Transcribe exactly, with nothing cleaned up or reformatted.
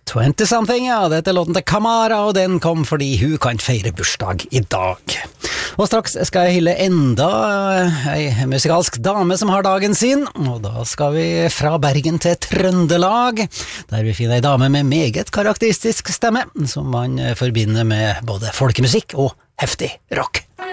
twenty-something, ja, dette er låten til Kamara, og den kom fordi hun kan feire bursdag i dag. Og straks skal jeg hylle enda ei musikalsk dame som har dagen sin, og da skal vi fra Bergen til Trøndelag, der vi finner ei dame med meget karakteristisk stemme, som man forbinder med både folkemusikk og heftig rock.